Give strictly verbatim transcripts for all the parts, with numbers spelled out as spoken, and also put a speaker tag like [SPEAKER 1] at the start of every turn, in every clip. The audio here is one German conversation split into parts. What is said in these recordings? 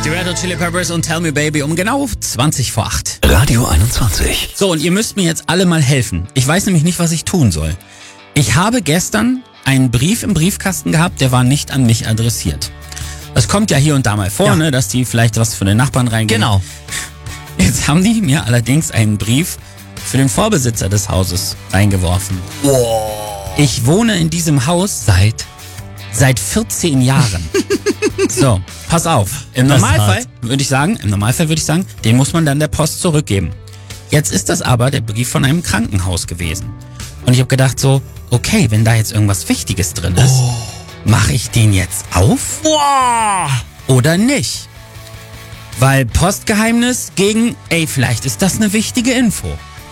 [SPEAKER 1] Die Red Hot Chili Peppers und Tell Me Baby um genau zwanzig vor acht.
[SPEAKER 2] Radio einundzwanzig.
[SPEAKER 1] So, und ihr müsst mir jetzt alle mal helfen. Ich weiß nämlich nicht, was ich tun soll. Ich habe gestern einen Brief im Briefkasten gehabt, der war nicht an mich adressiert. Das kommt ja hier und da mal vor,
[SPEAKER 2] Ja.
[SPEAKER 1] ne, dass die vielleicht was für den Nachbarn reingehen.
[SPEAKER 2] Genau.
[SPEAKER 1] Jetzt haben die mir allerdings einen Brief für den Vorbesitzer des Hauses reingeworfen.
[SPEAKER 2] Wow.
[SPEAKER 1] Ich wohne in diesem Haus seit seit vierzehn Jahren. So, pass auf. Im
[SPEAKER 2] Das ist
[SPEAKER 1] Normalfall
[SPEAKER 2] hart.
[SPEAKER 1] würde ich sagen, im Normalfall würde ich sagen, den muss man dann der Post zurückgeben. Jetzt ist das aber der Brief von einem Krankenhaus gewesen. Und ich habe gedacht so, okay, wenn da jetzt irgendwas Wichtiges drin ist,
[SPEAKER 2] Oh.
[SPEAKER 1] mache ich den jetzt auf
[SPEAKER 2] Wow.
[SPEAKER 1] oder nicht? Weil Postgeheimnis gegen, ey, vielleicht ist das eine wichtige Info.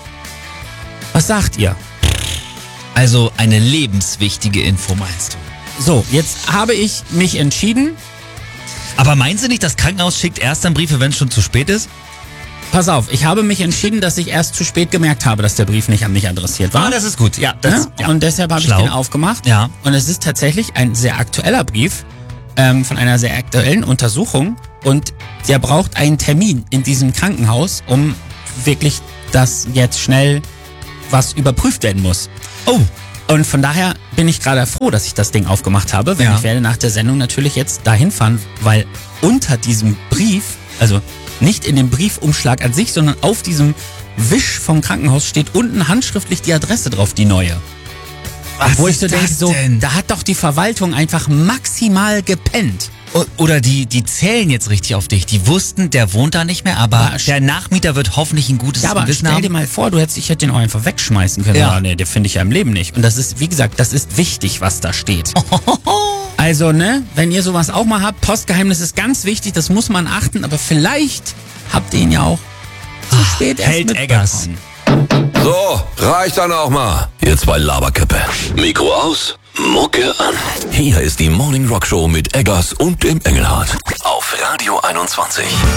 [SPEAKER 1] Was sagt ihr?
[SPEAKER 2] Also eine lebenswichtige Info, meinst du?
[SPEAKER 1] So, jetzt habe ich mich entschieden.
[SPEAKER 2] Aber meinst du nicht, das Krankenhaus schickt erst dann Briefe, wenn es schon zu spät ist?
[SPEAKER 1] Pass auf, ich habe mich entschieden, dass ich erst zu spät gemerkt habe, dass der Brief nicht an mich adressiert war.
[SPEAKER 2] Ah, das ist gut. Ja, das,
[SPEAKER 1] Ne?
[SPEAKER 2] ja.
[SPEAKER 1] Und deshalb habe ich
[SPEAKER 2] Schlau.
[SPEAKER 1] den aufgemacht.
[SPEAKER 2] Ja.
[SPEAKER 1] Und es ist tatsächlich ein sehr aktueller Brief ähm, von einer sehr aktuellen Untersuchung. Und der braucht einen Termin in diesem Krankenhaus, um wirklich, dass jetzt schnell was überprüft werden muss.
[SPEAKER 2] Oh.
[SPEAKER 1] Und von daher bin ich gerade froh, dass ich das Ding aufgemacht habe, weil
[SPEAKER 2] Ja.
[SPEAKER 1] ich werde nach der Sendung natürlich jetzt dahin fahren, weil unter diesem Brief, also nicht in dem Briefumschlag an sich, sondern auf diesem Wisch vom Krankenhaus steht unten handschriftlich die Adresse drauf, die neue.
[SPEAKER 2] Was
[SPEAKER 1] Wo ich
[SPEAKER 2] ist
[SPEAKER 1] so denke,
[SPEAKER 2] das
[SPEAKER 1] so,
[SPEAKER 2] denn?
[SPEAKER 1] da hat doch die Verwaltung einfach maximal gepennt.
[SPEAKER 2] O- Oder die, die zählen jetzt richtig auf dich. Die wussten, der wohnt da nicht mehr, aber
[SPEAKER 1] Ja,
[SPEAKER 2] der Nachmieter wird hoffentlich ein gutes
[SPEAKER 1] Ja, aber
[SPEAKER 2] Gewissen
[SPEAKER 1] stell dir
[SPEAKER 2] haben.
[SPEAKER 1] mal vor, du hättest, ich hätte den auch einfach wegschmeißen können.
[SPEAKER 2] Ja.
[SPEAKER 1] Ja. Nee, den finde ich ja im Leben nicht. Und das ist, wie gesagt, das ist wichtig, was da steht. Also, ne, wenn ihr sowas auch mal habt, Postgeheimnis ist ganz wichtig, das muss man achten, aber vielleicht habt ihr ihn ja auch zu spät erst
[SPEAKER 2] Held
[SPEAKER 1] mitbekommen.
[SPEAKER 2] Eggers.
[SPEAKER 3] So, reicht dann auch mal. Ihr zwei Laberköppe. Mikro aus, Mucke an. Hier ist die Morning Rock Show mit Eggers und dem Engelhardt. Auf Radio einundzwanzig.